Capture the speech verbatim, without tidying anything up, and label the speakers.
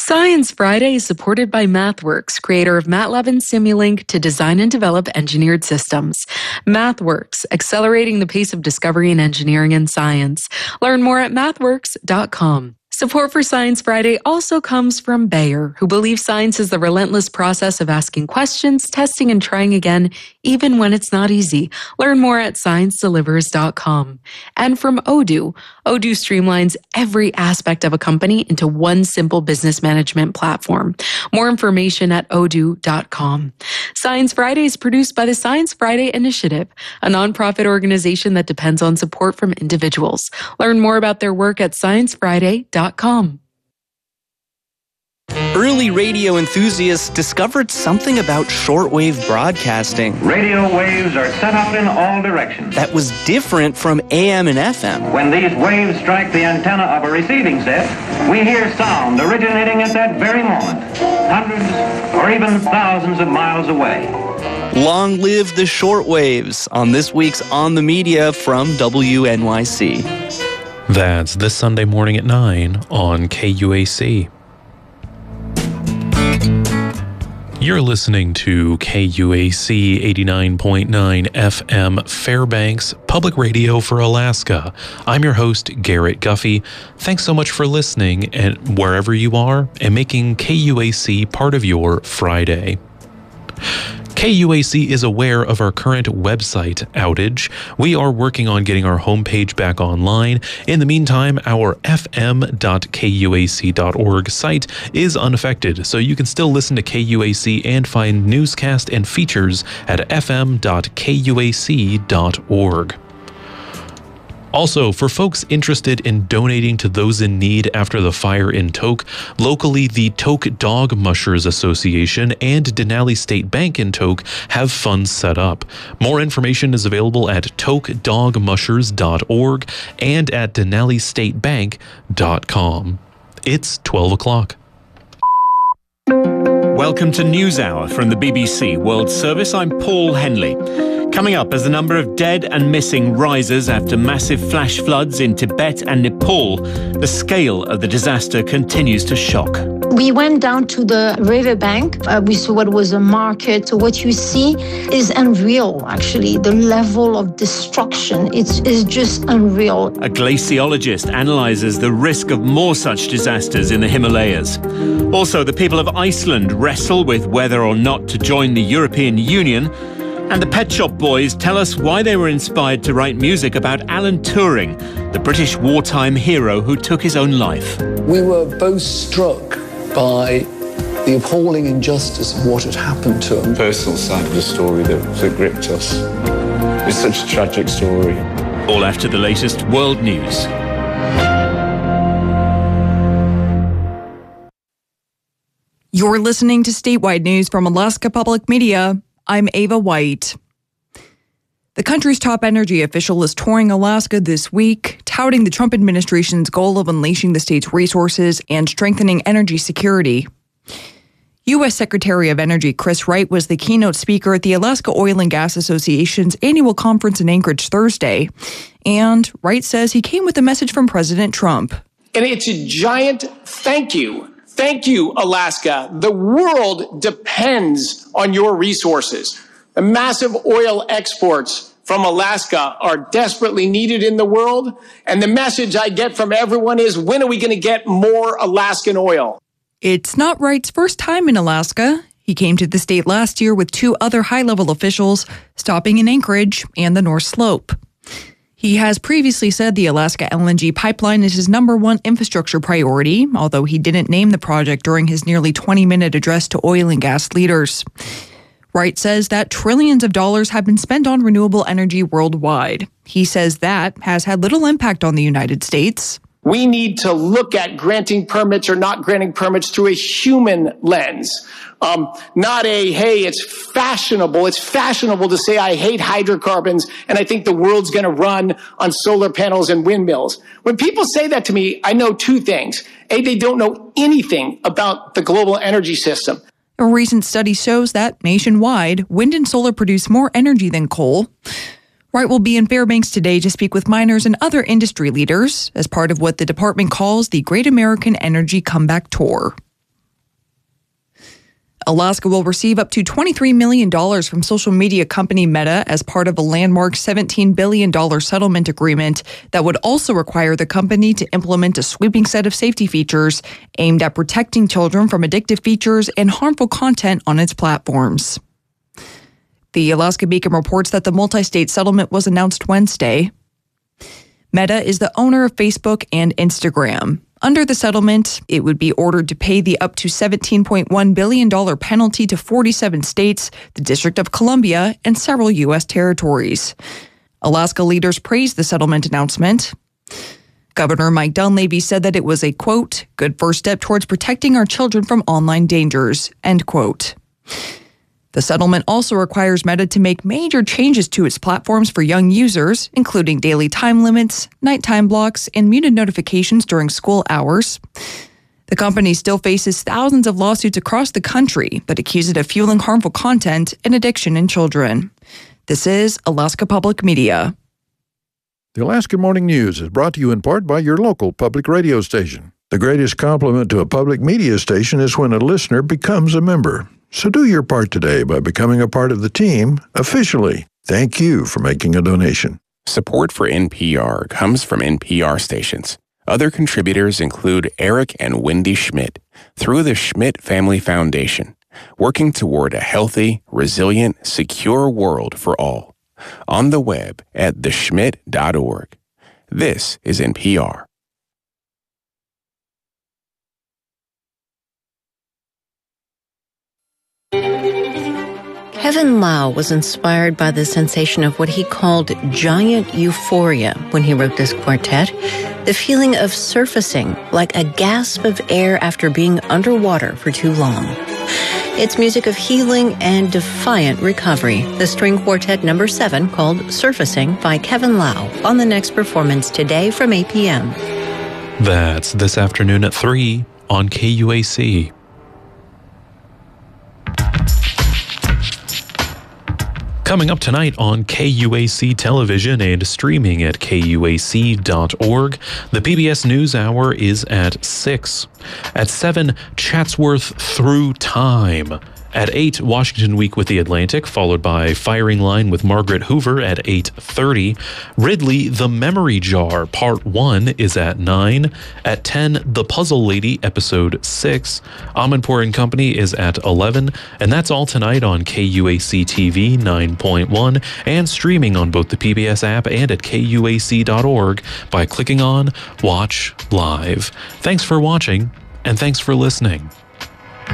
Speaker 1: Science Friday is supported by MathWorks, creator of MATLAB and Simulink to design and develop engineered systems. MathWorks, accelerating the pace of discovery in engineering and science. Learn more at mathworks dot com. Support for Science Friday also comes from Bayer, who believes science is the relentless process of asking questions, testing, and trying again, even when it's not easy. Learn more at science delivers dot com. And from Odoo. Odoo streamlines every aspect of a company into one simple business management platform. More information at odoo dot com. Science Friday is produced by the Science Friday Initiative, a nonprofit organization that depends on support from individuals. Learn more about their work at science friday dot com.
Speaker 2: Early radio enthusiasts discovered something about shortwave broadcasting.
Speaker 3: Radio waves are set up in all directions.
Speaker 2: That was different from A M and F M.
Speaker 3: When these waves strike the antenna of a receiving set, we hear sound originating at that very moment, hundreds or even thousands of miles away.
Speaker 2: Long live the shortwaves on this week's On the Media from W N Y C.
Speaker 4: That's this Sunday morning at nine on K U A C. You're listening to K U A C eighty-nine point nine F M Fairbanks, public radio for Alaska. I'm your host, Garrett Guffey. Thanks so much for listening and wherever you are and making K U A C part of your Friday. K U A C is aware of our current website outage. We are working on getting our homepage back online. In the meantime, our f m dot k u a c dot org site is unaffected, so you can still listen to K U A C and find newscast and features at f m dot k u a c dot org. Also, for folks interested in donating to those in need after the fire in Tok, locally the Tok Dog Mushers Association and Denali State Bank in Tok have funds set up. More information is available at tok dog mushers dot org and at denali state bank dot com. It's twelve o'clock.
Speaker 5: Welcome to NewsHour from the B B C World Service. I'm Paul Henley. Coming up, as the number of dead and missing rises after massive flash floods in Tibet and Nepal, the scale of the disaster continues to shock.
Speaker 6: We went down to the riverbank. Uh, we saw what was a market. So what you see is unreal, actually. The level of destruction, it's, it's just unreal.
Speaker 5: A glaciologist analyzes the risk of more such disasters in the Himalayas. Also, the people of Iceland wrestle with whether or not to join the European Union. And the Pet Shop Boys tell us why they were inspired to write music about Alan Turing, the British wartime hero who took his own life.
Speaker 7: We were both struck by the appalling injustice of what had happened to him.
Speaker 8: The personal side of the story that, that gripped us. It's such a tragic story.
Speaker 5: All after the latest world news.
Speaker 9: You're listening to statewide news from Alaska Public Media. I'm Ava White. The country's top energy official is touring Alaska this week, touting the Trump administration's goal of unleashing the state's resources and strengthening energy security. U S Secretary of Energy Chris Wright was the keynote speaker at the Alaska Oil and Gas Association's annual conference in Anchorage Thursday. And Wright says he came with a message from President Trump.
Speaker 10: And it's a giant thank you. Thank you, Alaska. The world depends on your resources. The massive oil exports from Alaska are desperately needed in the world. And the message I get from everyone is, when are we going to get more Alaskan oil?
Speaker 9: It's not Wright's first time in Alaska. He came to the state last year with two other high-level officials, stopping in Anchorage and the North Slope. He has previously said the Alaska L N G pipeline is his number one infrastructure priority, although he didn't name the project during his nearly twenty-minute address to oil and gas leaders. Wright says that trillions of dollars have been spent on renewable energy worldwide. He says that has had little impact on the United States.
Speaker 10: We need to look at granting permits or not granting permits through a human lens. Um, not a, hey, it's fashionable. It's fashionable to say I hate hydrocarbons and I think the world's going to run on solar panels and windmills. When people say that to me, I know two things. A, they don't know anything about the global energy system.
Speaker 9: A recent study shows that nationwide, wind and solar produce more energy than coal. Wright will be in Fairbanks today to speak with miners and other industry leaders as part of what the department calls the Great American Energy Comeback Tour. Alaska will receive up to twenty-three million dollars from social media company Meta as part of a landmark seventeen billion dollars settlement agreement that would also require the company to implement a sweeping set of safety features aimed at protecting children from addictive features and harmful content on its platforms. The Alaska Beacon reports that the multi-state settlement was announced Wednesday. Meta is the owner of Facebook and Instagram. Under the settlement, it would be ordered to pay the up to seventeen point one billion dollars penalty to forty-seven states, the District of Columbia, and several U S territories. Alaska leaders praised the settlement announcement. Governor Mike Dunleavy said that it was a, quote, good first step towards protecting our children from online dangers, end quote. The settlement also requires Meta to make major changes to its platforms for young users, including daily time limits, nighttime blocks, and muted notifications during school hours. The company still faces thousands of lawsuits across the country that accuse it of fueling harmful content and addiction in children. This is Alaska Public Media.
Speaker 11: The Alaska Morning News is brought to you in part by your local public radio station. The greatest compliment to a public media station is when a listener becomes a member. So do your part today by becoming a part of the team officially. Thank you for making a donation.
Speaker 12: Support for N P R comes from N P R stations. Other contributors include Eric and Wendy Schmidt through the Schmidt Family Foundation, working toward a healthy, resilient, secure world for all. On the web at the schmidt dot org. This is N P R.
Speaker 13: Kevin Lau was inspired by the sensation of what he called giant euphoria when he wrote this quartet, the feeling of surfacing like a gasp of air after being underwater for too long. It's music of healing and defiant recovery, the string quartet number seven called Surfacing by Kevin Lau on the next performance today from eight p.m.
Speaker 4: That's this afternoon at three on K U A C. Coming up tonight on K U A C television and streaming at K U A C dot org, the P B S NewsHour is at six. At seven, Chatsworth Through Time. At eight, Washington Week with the Atlantic, followed by Firing Line with Margaret Hoover at eight thirty. Ridley, The Memory Jar, Part one is at nine. At ten, The Puzzle Lady, Episode six. Amanpour and Company is at eleven. And that's all tonight on K U A C T V nine point one and streaming on both the P B S app and at K U A C dot org by clicking on Watch Live. Thanks for watching, and thanks for listening.